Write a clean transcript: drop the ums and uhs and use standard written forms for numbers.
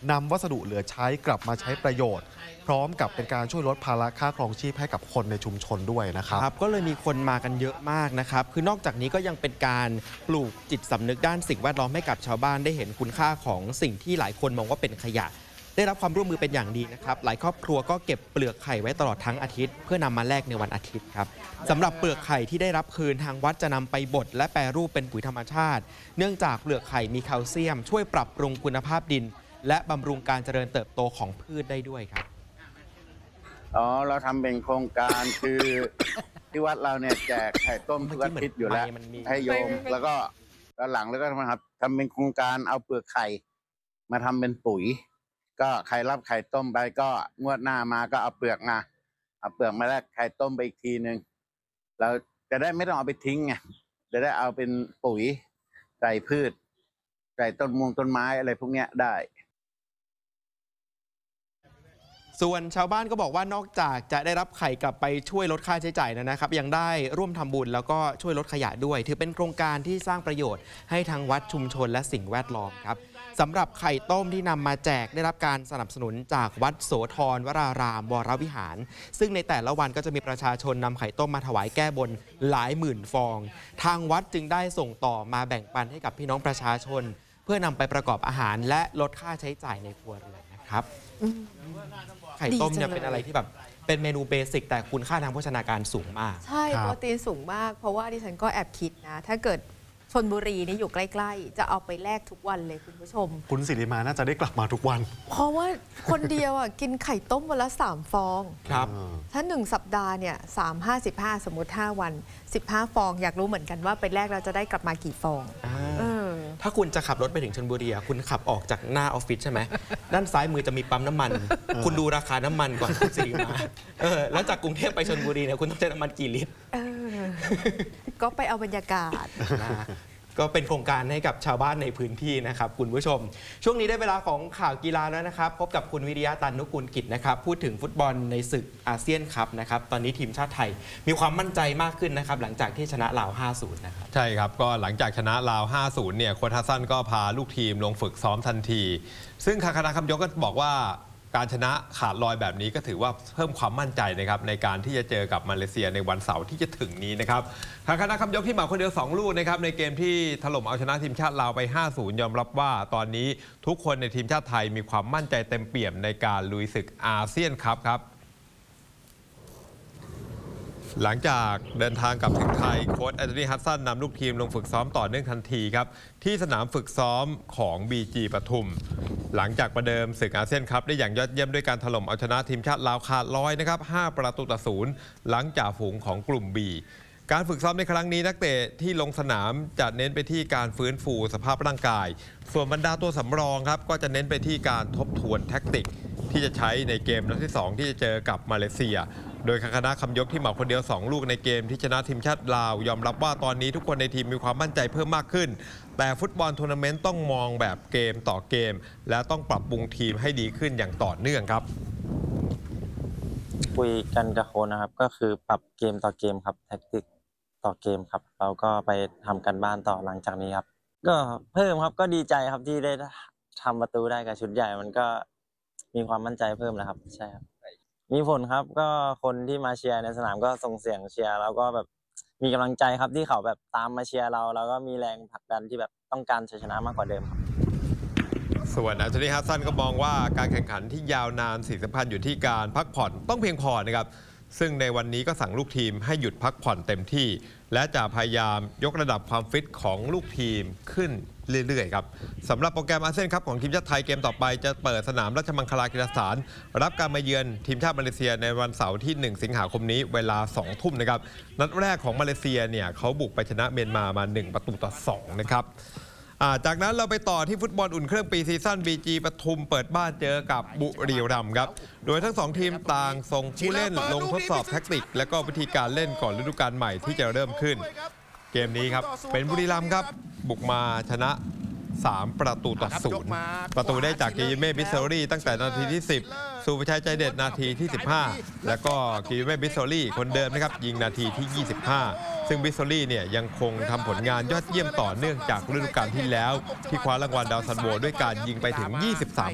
นำวัสดุเหลือใช้กลับมาใช้ประโยชน์พร้อมกับเป็นการช่วยลดภาระค่าครองชีพให้กับคนในชุมชนด้วยนะครับก็เลยมีคนมากันเยอะมากนะครับคือนอกจากนี้ก็ยังเป็นการปลูกจิตสำนึกด้านสิ่งแวดล้อมให้กับชาวบ้านได้เห็นคุณค่าของสิ่งที่หลายคนมองว่าเป็นขยะได้รับความร่วมมือเป็นอย่างดีนะครับหลายครอบครัวก็เก็บเปลือกไข่ไว้ตลอดทั้งอาทิตย์เพื่อนำมาแลกในวันอาทิตย์ครับสำหรับเปลือกไข่ที่ได้รับคืนทางวัดจะนำไปบดและแปรรูปเป็นปุ๋ยธรรมชาติเนื่องจากเปลือกไข่มีแคลเซียมช่วยปรับปรุงคุณภาพดินและบำรุงการเจริญเติบโตของพืชได้ด้วยครับเราทำเป็นโครงการคือที่วัดเราเนี่ยแจกไข่ต้มทุกอาทิตย์อยู่แล้วให้โยมแล้วก็หลังแล้วก็ทำเป็นโครงการเอาเปลือกไข่มาทำเป็นปุ๋ยก็ใครรับไข่ต้มไปก็งวดหน้ามาก็เอาเปลือกมาแลกไข่ต้มไปอีกทีนึงเราจะได้ไม่ต้องเอาไปทิ้งไงจะได้เอาเป็นปุ๋ยใส่พืชใส่ต้นไม้อะไรพวกเนี้ยได้ส่วนชาวบ้านก็บอกว่านอกจากจะได้รับไข่กลับไปช่วยลดค่าใช้จ่ายนะครับยังได้ร่วมทำบุญแล้วก็ช่วยลดขยะด้วยถือเป็นโครงการที่สร้างประโยชน์ให้ทางวัดชุมชนและสิ่งแวดล้อมครับสำหรับไข่ต้มที่นำมาแจกได้รับการสนับสนุนจากวัดโสธรวรารามวรวิหารซึ่งในแต่ละวันก็จะมีประชาชนนำไข่ต้มมาถวายแก้บนหลายหมื่นฟองทางวัดจึงได้ส่งต่อมาแบ่งปันให้กับพี่น้องประชาชนเพื่อนำไปประกอบอาหารและลดค่าใช้จ่ายในครัวเรือนนะครับไข่ต้มเนี่ยเป็นอะไรที่แบบเป็นเมนูเบสิกแต่คุณค่าทางโภชนาการสูงมากใช่โปรตีนสูงมากเพราะว่าดิฉันก็แอบคิดนะถ้าเกิดชลบุรีนี่อยู่ใกล้ๆจะเอาไปแลกทุกวันเลยคุณผู้ชมคุณสิริมาน่าจะได้กลับมาทุกวันเพราะว่าคนเดียวกินไข่ต้มวันละ3 ฟองครับถ้า1 สัปดาห์เนี่ย3-5-15สมมติ5 วัน15 ฟองอยากรู้เหมือนกันว่าไปแลกเราจะได้กลับมากี่ฟองถ้าคุณจะขับรถไปถึงชลบุรีคุณขับออกจากหน้าออฟฟิศใช่ไหมด้านซ้ายมือจะมีปั๊มน้ำมันคุณดูราคาน้ำมันก่อนคุณสิริมาแล้วจากกรุงเทพไปชลบุรีเนี่ยคุณต้องใช้น้ำมันกี่ลิตรก็ไปเอาบรรยากาศก็เป็นโครงการให้กับชาวบ้านในพื้นที่นะครับคุณผู้ชมช่วงนี้ได้เวลาของข่าวกีฬาแล้วนะครับพบกับคุณวิริยะ ตันนุกูลกิจนะครับพูดถึงฟุตบอลในศึกอาเซียนคัพนะครับตอนนี้ทีมชาติไทยมีความมั่นใจมากขึ้นนะครับหลังจากที่ชนะลาว 5-0 นะครับใช่ครับก็หลังจากชนะลาว 5-0 เนี่ยโค้ชฮัสซันก็พาลูกทีมลงฝึกซ้อมทันทีซึ่งคณะคำยกก็บอกว่าการชนะขาดลอยแบบนี้ก็ถือว่าเพิ่มความมั่นใจนะครับในการที่จะเจอกับมาเลเซียในวันเสาร์ที่จะถึงนี้นะครับทางคณะคำยกที่มาคนเดียว2 ลูกนะครับในเกมที่ถล่มเอาชนะทีมชาติลาวไป 5-0 ยอมรับว่าตอนนี้ทุกคนในทีมชาติไทยมีความมั่นใจเต็มเปี่ยมในการลุยศึกอาเซียนคัพครับหลังจากเดินทางกลับถึงไทยโค้ชแอนโทนีฮัสซันนำลูกทีมลงฝึกซ้อมต่อเนื่องทันทีครับที่สนามฝึกซ้อมของ BG ปทุมหลังจากประเดิมศึกอาเซียนคัพได้อย่างยอดเยี่ยมด้วยการถล่มเอาชนะทีมชาติลาวขาดลอยนะครับ5-0หลังจากฝูงของกลุ่ม B การฝึกซ้อมในครั้งนี้นักเตะที่ลงสนามจะเน้นไปที่การฟื้นฟูสภาพร่างกายส่วนบรรดาตัวสำรองครับก็จะเน้นไปที่การทบทวนแท็กติกที่จะใช้ในเกมนัดที่2ที่จะเจอกับมาเลเซียโดยคณะคำยกที่เหมาคนเดียว2 ลูกในเกมที่ชนะทีมชาติลาวยอมรับว่าตอนนี้ทุกคนในทีมมีความมั่นใจเพิ่มมากขึ้นแต่ฟุตบอลทัวร์นาเมนต์ต้องมองแบบเกมต่อเกมและต้องปรับปรุงทีมให้ดีขึ้นอย่างต่อเนื่องครับคุยกันกับโค้ชนะครับก็คือปรับเกมต่อเกมครับแท็กติกต่อเกมครับเราก็ไปทำกันบ้านต่อหลังจากนี้ครับก็เพิ่มครับก็ดีใจครับที่ได้ทำประตูได้กับชุดใหญ่มันก็มีความมั่นใจเพิ่มแล้วครับใช่ครับมีผลครับก็คนที่มาเชียร์ในสนามก็ส่งเสียงเชียร์แล้วก็แบบมีกำลังใจครับที่เขาแบบตามมาเชียร์เราแล้วก็มีแรงผลักดันที่แบบต้องการชัยชนะมากกว่าเดิมครับส่วนแอนโทนีฮัสซันก็มองว่าการแข่งขันที่ยาวนานสิ่งสำคัญอยู่ที่การพักผ่อนต้องเพียงพอนะครับซึ่งในวันนี้ก็สั่งลูกทีมให้หยุดพักผ่อนเต็มที่และจะพยายามยกระดับความฟิตของลูกทีมขึ้นเรื่อยๆครับสำหรับโปรแกรมอาเซียนคัพของทีมชาติไทยเกมต่อไปจะเปิดสนามราชมังคลากีฬาสถานรับการมาเยือนทีมชาติมาเลเซียในวันเสาร์ที่1 สิงหาคมนี้เวลา 2 ทุ่มนะครับนัดแรกของมาเลเซียเนี่ยเขาบุกไปชนะเมียนมา1-2นะครับจากนั้นเราไปต่อที่ฟุตบอลอุ่นเครื่องปีซีซั่น BG ปทุมเปิดบ้านเจอกับบุรีรัมย์ครับโดยทั้ง2ทีมต่างส่งผู้เล่นลงทดสอบแท็กติกและก็วิธีการเล่นก่อนฤดูกาลใหม่ที่จะเริ่มขึ้นเกมนี้ครับเป็นบุรีรัมย์ครับบุกมาชนะ3-0ประตูได้จากกิเมบิสโซรี่ตั้งแต่นาทีที่10สุภชัยใจเด็ดนาทีที่15แล้วก็กิเมบิสโซรี่คนเดิมนะครับยิงนาทีที่25ซึ่งบิสโซรี่เนี่ยยังคงทำผลงานยอดเยี่ยมต่อเนื่องจากฤดูกาลที่แล้วที่คว้ารางวัลดาวซันโวด้วยการยิงไปถึง23